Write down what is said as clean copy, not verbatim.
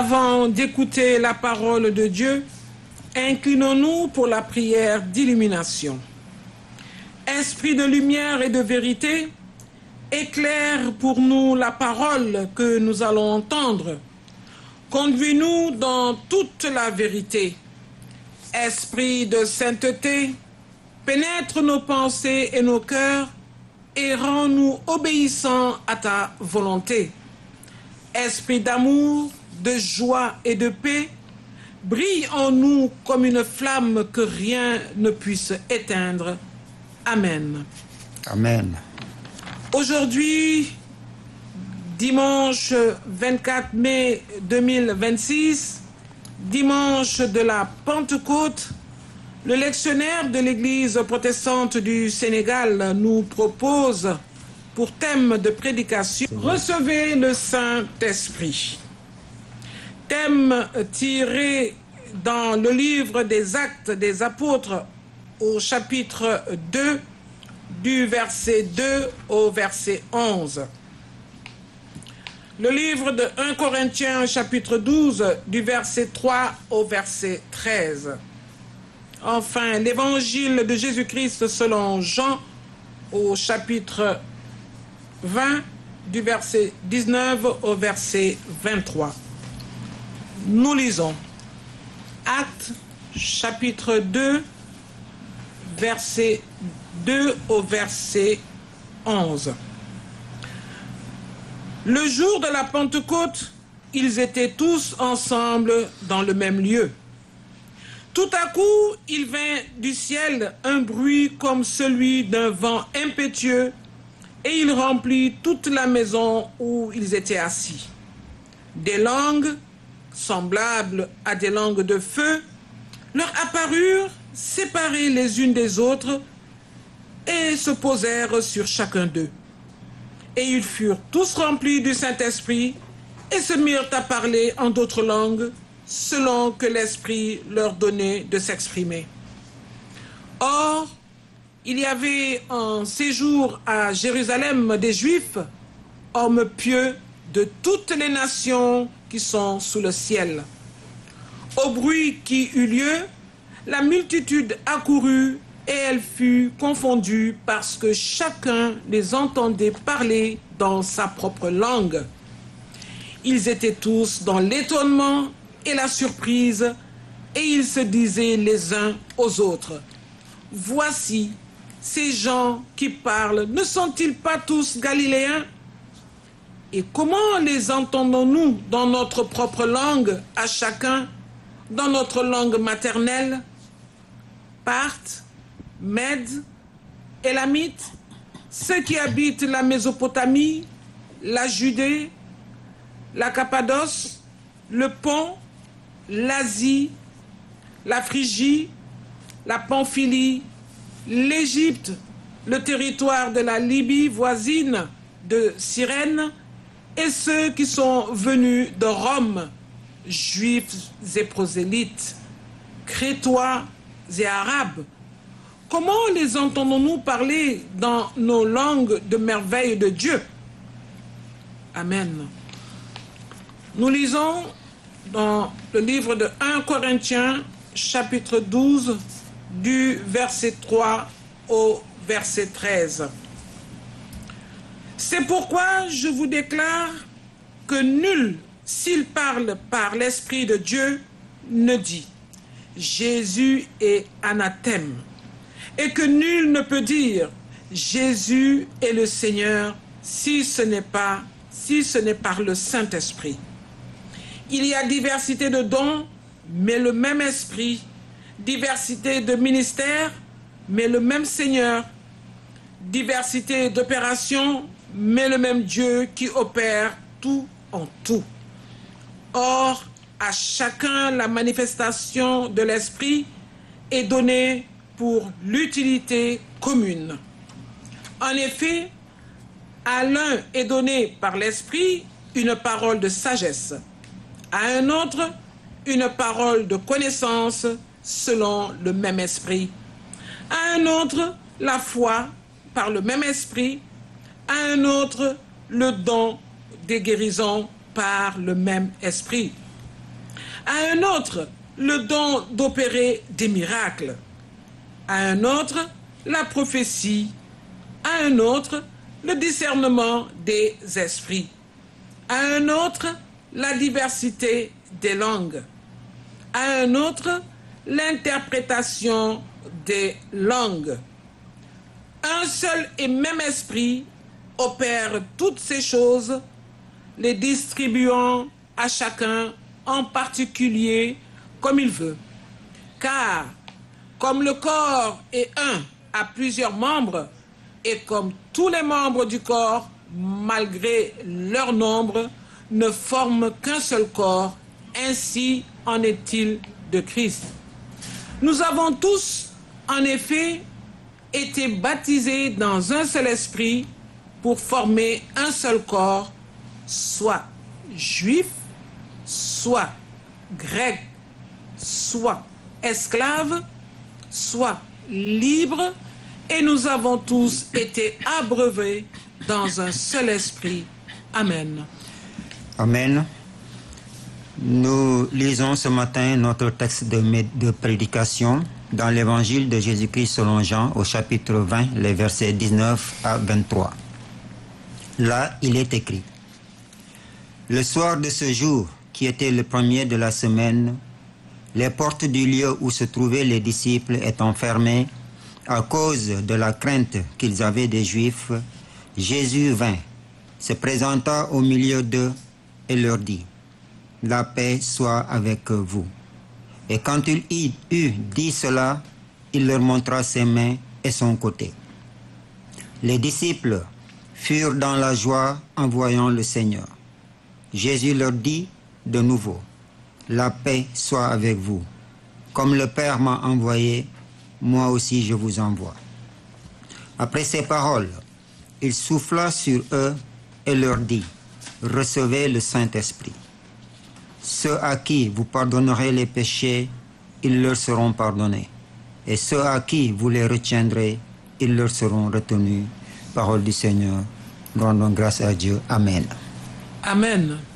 Avant d'écouter la parole de Dieu, inclinons-nous pour la prière d'illumination. Esprit de lumière et de vérité, éclaire pour nous la parole que nous allons entendre. Conduis-nous dans toute la vérité. Esprit de sainteté, pénètre nos pensées et nos cœurs et rends-nous obéissants à ta volonté. Esprit d'amour, de joie et de paix, brille en nous comme une flamme que rien ne puisse éteindre. Amen. Amen. Aujourd'hui, dimanche 24 mai 2026, dimanche de la Pentecôte, le lectionnaire de l'Église protestante du Sénégal nous propose pour thème de prédication « Recevez le Saint-Esprit ». Thème tiré dans le livre des Actes des Apôtres au chapitre 2, du verset 2 au verset 11. Le livre de 1 Corinthiens chapitre 12, du verset 3 au verset 13. Enfin, l'évangile de Jésus-Christ selon Jean au chapitre 20, du verset 19 au verset 23. Nous lisons Actes chapitre 2, verset 2 au verset 11. Le jour de la Pentecôte, ils étaient tous ensemble dans le même lieu. Tout à coup, il vint du ciel un bruit comme celui d'un vent impétueux et il remplit toute la maison où ils étaient assis. Des langues, semblables à des langues de feu, leur apparurent séparées les unes des autres et se posèrent sur chacun d'eux. Et ils furent tous remplis du Saint-Esprit et se mirent à parler en d'autres langues, selon que l'Esprit leur donnait de s'exprimer. Or, il y avait en séjour à Jérusalem des Juifs, hommes pieux de toutes les nations qui sont sous le ciel. Au bruit qui eut lieu, la multitude accourut et elle fut confondue parce que chacun les entendait parler dans sa propre langue. Ils étaient tous dans l'étonnement et la surprise et ils se disaient les uns aux autres: voici, ces gens qui parlent, ne sont-ils pas tous galiléens? Et comment les entendons-nous dans notre propre langue, à chacun, dans notre langue maternelle? Parthes, Mèdes, Élamites, ceux qui habitent la Mésopotamie, la Judée, la Cappadoce, le Pont, l'Asie, la Phrygie, la Pamphylie, l'Égypte, le territoire de la Libye voisine de Cyrène, et ceux qui sont venus de Rome, juifs et prosélytes, crétois et arabes. Comment les entendons-nous parler dans nos langues de merveille de Dieu? Amen. Nous lisons dans le livre de 1 Corinthiens, chapitre 12, du verset 3 au verset 13. C'est pourquoi je vous déclare que nul, s'il parle par l'Esprit de Dieu, ne dit « Jésus est anathème » et que nul ne peut dire « Jésus est le Seigneur » si ce n'est par le Saint-Esprit. Il y a diversité de dons, mais le même Esprit, diversité de ministères, mais le même Seigneur, diversité d'opérations, mais le même Dieu qui opère tout en tout. Or, à chacun la manifestation de l'Esprit est donnée pour l'utilité commune. En effet, à l'un est donnée par l'Esprit une parole de sagesse, à un autre une parole de connaissance selon le même Esprit, à un autre la foi par le même Esprit, à un autre le don des guérisons par le même Esprit, À un autre, le don d'opérer des miracles. À un autre, la prophétie. À un autre, le discernement des esprits. À un autre, la diversité des langues. À un autre, l'interprétation des langues. Un seul et même esprit opère toutes ces choses, les distribuant à chacun en particulier comme il veut. Car, comme le corps est un à plusieurs membres, et comme tous les membres du corps, malgré leur nombre, ne forment qu'un seul corps, ainsi en est-il de Christ. Nous avons tous, en effet, été baptisés dans un seul esprit pour former un seul corps, soit juif, soit grec, soit esclave, soit libre, et nous avons tous été abreuvés dans un seul esprit. Amen. Amen. Nous lisons ce matin notre texte de prédication dans l'évangile de Jésus-Christ selon Jean au chapitre 20, les versets 19 à 23. Là, il est écrit: Le soir de ce jour, qui était le premier de la semaine, les portes du lieu où se trouvaient les disciples étant fermées à cause de la crainte qu'ils avaient des Juifs, Jésus vint, se présenta au milieu d'eux et leur dit: La paix soit avec vous. Et quand il eut dit cela, il leur montra ses mains et son côté. Les disciples furent dans la joie en voyant le Seigneur. Jésus leur dit de nouveau: La paix soit avec vous. Comme le Père m'a envoyé, moi aussi je vous envoie. Après ces paroles, il souffla sur eux et leur dit: Recevez le Saint-Esprit. Ceux à qui vous pardonnerez les péchés, ils leur seront pardonnés. Et ceux à qui vous les retiendrez, ils leur seront retenus. Parole du Seigneur. Rendons grâce à Dieu. Amen. Amen.